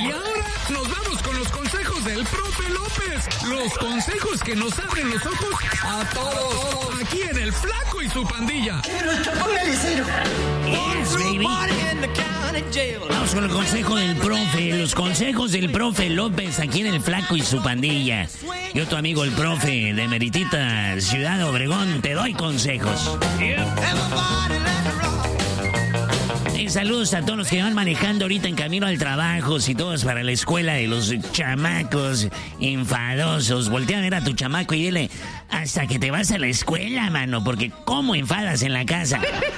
Y ahora nos vamos con los consejos del profe López. Los consejos que nos abren los ojos a todos. Aquí en El Flaco y su pandilla. Yes, baby. Vamos con el consejo del profe. Los consejos del profe López aquí en El Flaco y su pandilla. Yo, tu amigo el profe de Meritita, Ciudad Obregón, te doy consejos. Saludos a todos los que van manejando ahorita en camino al trabajo, y todos para la escuela de los chamacos enfadosos. Voltea a ver a tu chamaco y dile, hasta que te vas a la escuela, mano, porque ¿cómo enfadas en la casa?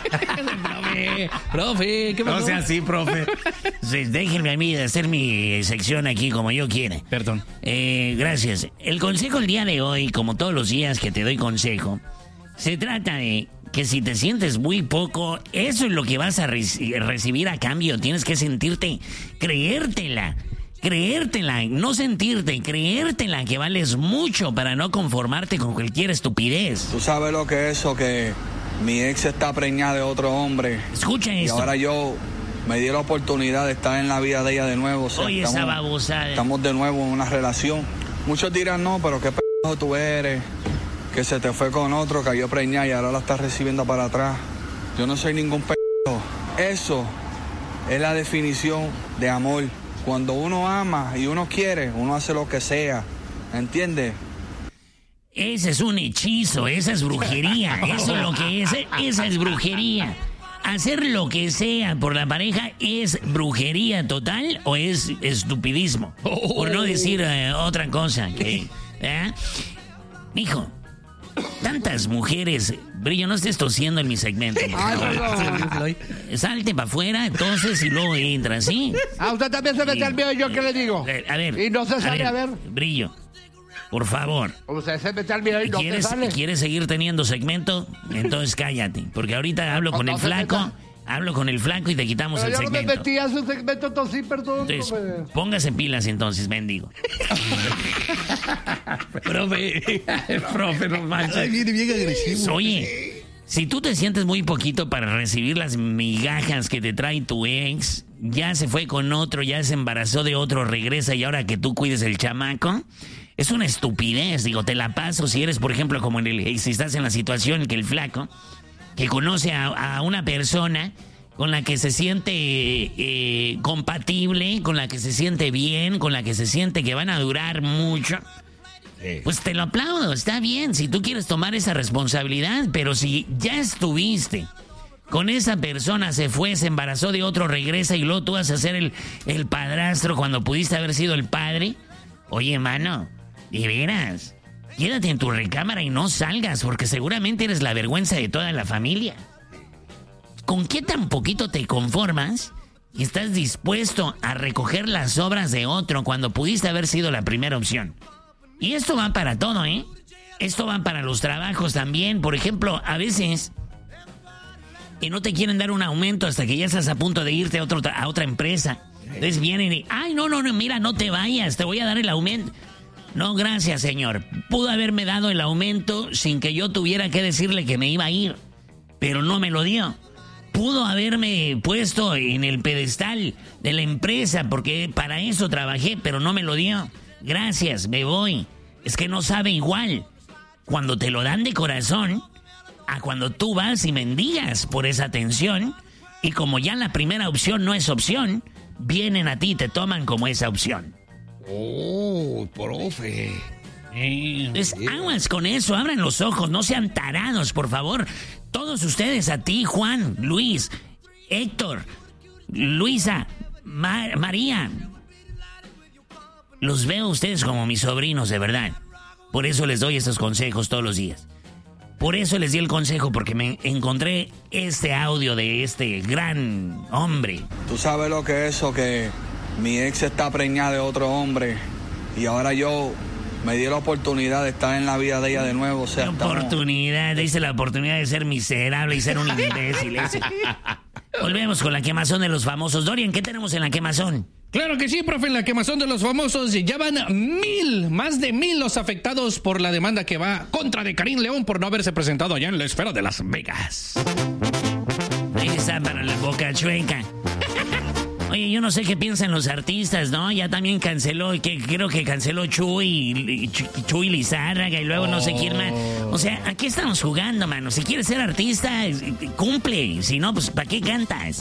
Profe, ¿qué pasó? No sea así, profe. Déjenme a mí hacer mi sección aquí como yo quiera. Perdón. Gracias. El consejo el día de hoy, como todos los días que te doy consejo, se trata de que si te sientes muy poco, eso es lo que vas a recibir a cambio. Tienes que sentirte, creértela, no sentirte, creértela que vales mucho para no conformarte con cualquier estupidez. Tú sabes lo que es eso, que mi ex está preñada de otro hombre. Escucha esto. Y ahora yo me di la oportunidad de estar en la vida de ella de nuevo. O sea, oye, esa babosada. Estamos de nuevo en una relación. Muchos dirán, no, pero qué p*** tú eres, que se te fue con otro, cayó preñada y ahora la estás recibiendo para atrás. Yo no soy ningún p***. Eso es la definición de amor. Cuando uno ama y uno quiere, uno hace lo que sea. ¿Entiendes? Ese es un hechizo, esa es brujería. Eso es lo que es, esa es brujería. Hacer lo que sea por la pareja es brujería total o es estupidismo. Por no decir otra cosa. Mijo, tantas mujeres. Brillo, no estés tosiendo en mi segmento. Salte para afuera, entonces, y luego entra, ¿sí? Usted también se mete al mío, ¿y yo qué le digo? A ver. Y no se sale, a ver. Brillo, por favor. Usted se mete al mío y no se sale. ¿Quieres seguir teniendo segmento? Entonces cállate, porque ahorita hablo con el flaco. Hablo con el flaco y te quitamos el segmento. Yo no me metí a su segmento, tosí, perdón. Entonces, póngase pilas entonces, mendigo. Profe, no manches. Ay, viene bien agresivo. Oye, si tú te sientes muy poquito para recibir las migajas que te trae tu ex, ya se fue con otro, ya se embarazó de otro, regresa y ahora que tú cuides el chamaco, es una estupidez. Digo, te la paso si eres, por ejemplo, como si estás en la situación que el flaco, que conoce a una persona con la que se siente compatible, con la que se siente bien, con la que se siente que van a durar mucho, pues te lo aplaudo, está bien, si tú quieres tomar esa responsabilidad, pero si ya estuviste con esa persona, se fue, se embarazó de otro, regresa y luego tú vas a ser el padrastro cuando pudiste haber sido el padre, oye, mano, de veras, quédate en tu recámara y no salgas, porque seguramente eres la vergüenza de toda la familia. ¿Con qué tan poquito te conformas y estás dispuesto a recoger las obras de otro cuando pudiste haber sido la primera opción? Y esto va para todo, ¿eh? Esto va para los trabajos también. Por ejemplo, a veces que no te quieren dar un aumento hasta que ya estás a punto de irte a otra empresa. Entonces vienen y, ay, no, mira, no te vayas, te voy a dar el aumento. No, gracias, señor. Pudo haberme dado el aumento sin que yo tuviera que decirle que me iba a ir, pero no me lo dio. Pudo haberme puesto en el pedestal de la empresa porque para eso trabajé, pero no me lo dio. Gracias, me voy. Es que no sabe igual cuando te lo dan de corazón a cuando tú vas y mendigas por esa atención, y como ya la primera opción no es opción, vienen a ti y te toman como esa opción. Oh, profe. Entonces, aguas con eso, abran los ojos, no sean tarados, por favor. Todos ustedes, a ti, Juan, Luis, Héctor, Luisa, María. Los veo a ustedes como mis sobrinos, de verdad. Por eso les doy estos consejos todos los días. Por eso les di el consejo, porque me encontré este audio de este gran hombre. Tú sabes lo que es eso, que mi ex está preñada de otro hombre y ahora yo me di la oportunidad de estar en la vida de ella de nuevo. O sea, dice la oportunidad de ser miserable y ser un imbécil. Volvemos con la quemazón de los famosos. Dorian, ¿qué tenemos en la quemazón? Claro que sí, profe, en la quemazón de los famosos ya van más de 1,000 los afectados por la demanda que va contra de Karim León por no haberse presentado allá en la esfera de Las Vegas. Ahí está para la boca chueca. Oye, yo no sé qué piensan los artistas, ¿no? Ya también canceló, creo que canceló Chuy Lizárraga y luego no sé quién más. O sea, ¿a qué estamos jugando, mano? Si quieres ser artista, cumple. Si no, pues ¿para qué cantas?